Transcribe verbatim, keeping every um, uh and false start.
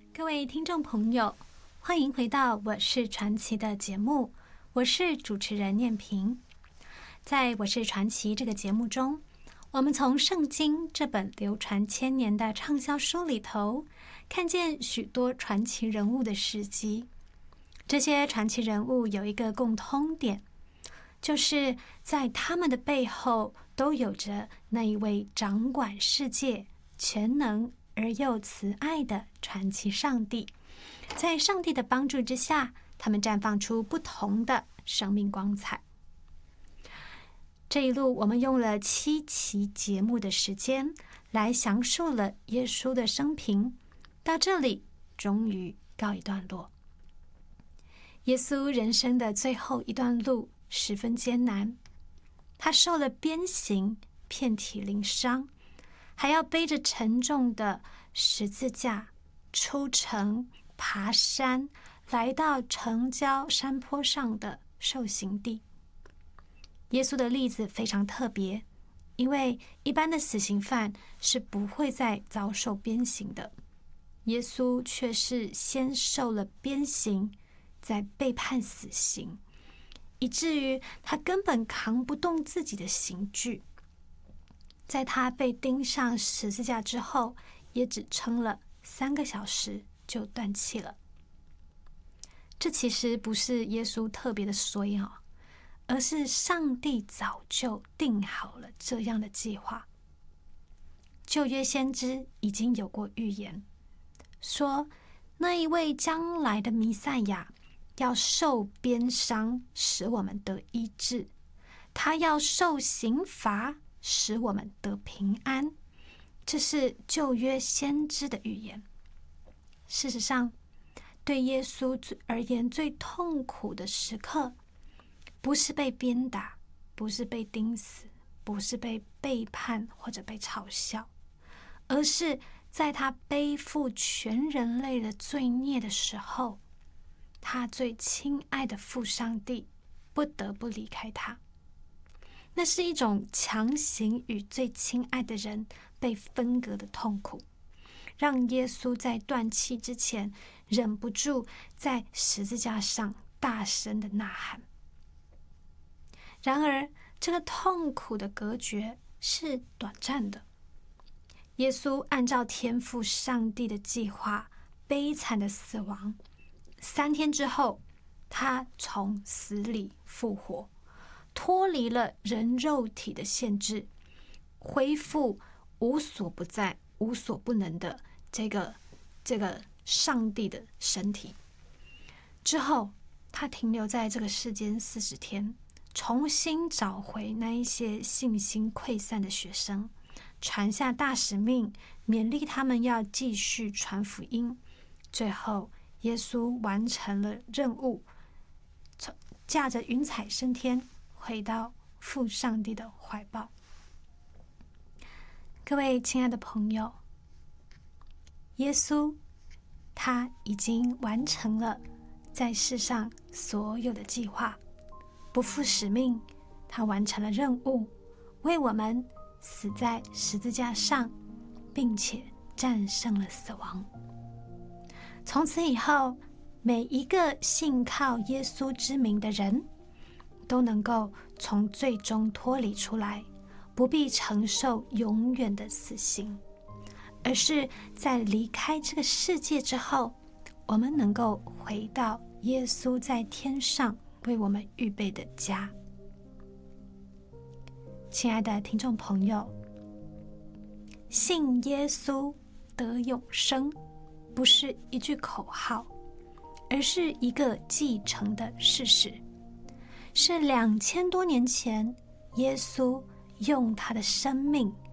各位听众朋友，欢迎回到我是传奇的节目，我是主持人念萍。在我是传奇这个节目中，我们从圣经这本流传千年的畅销书里头，看见许多传奇人物的事迹。这些传奇人物有一个共通点，就是在他们的背后都有着那一位掌管世界、全能而又慈爱的传奇上帝。在上帝的帮助之下，他们绽放出不同的生命光彩。这一路我们用了七期节目的时间来详述了耶稣的生平，到这里终于告一段落。耶稣人生的最后一段路十分艰难，他受了鞭刑，遍体鳞伤，还要背着沉重的十字架出城爬山，来到城郊山坡上的受刑地。耶稣的例子非常特别，因为一般的死刑犯是不会再遭受鞭刑的，耶稣却是先受了鞭刑，再被判死刑，以至于他根本扛不动自己的刑具。在他被钉上十字架之后，也只撑了三个小时就断气了。这其实不是耶稣特别的衰哦，而是上帝早就定好了这样的计划。旧约先知已经有过预言，说那一位将来的弥赛亚要受鞭伤，使我们得医治；他要受刑罚，使我们得平安。这是旧约先知的预言。事实上，对耶稣而言最痛苦的时刻，不是被鞭打，不是被钉死，不是被背叛或者被嘲笑，而是在他背负全人类的罪孽的时候，他最亲爱的父上帝不得不离开他。那是一种强行与最亲爱的人被分隔的痛苦，让耶稣在断气之前忍不住在十字架上大声的呐喊。然而，这个痛苦的隔绝是短暂的。耶稣按照天父上帝的计划，悲惨的死亡。三天之后，他从死里复活，脱离了人肉体的限制，恢复无所不在、无所不能的这个这个上帝的身体。之后，他停留在这个世间四十天，重新找回那一些信心溃散的学生，传下大使命，勉励他们要继续传福音。最后，耶稣完成了任务，驾着云彩升天，回到父上帝的怀抱。各位亲爱的朋友，耶稣他已经完成了在世上所有的计划，不负使命，他完成了任务，为我们死在十字架上，并且战胜了死亡。从此以后，每一个信靠耶稣之名的人都能够从罪中脱离出来，不必承受永远的死刑，而是在离开这个世界之后，我们能够回到耶稣在天上为我们预备的家。亲爱的听众朋友，信耶稣得永生，不是一句口号，而是一个继承的事实，是两千多年前耶稣用他的生命